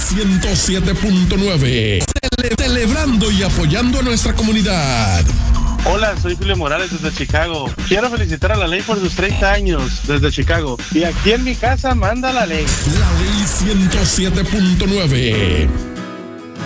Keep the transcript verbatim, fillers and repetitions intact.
ciento siete punto nueve. Cele- celebrando y apoyando a nuestra comunidad. Hola, soy Julio Morales desde Chicago. Quiero felicitar a la ley por sus treinta años desde Chicago. Y aquí en mi casa manda la ley. La ley ciento siete punto nueve.